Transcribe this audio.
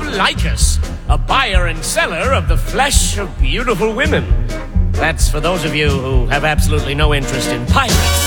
Lycus, a buyer and seller of the flesh of beautiful women. That's for those of you who have absolutely no interest in pirates.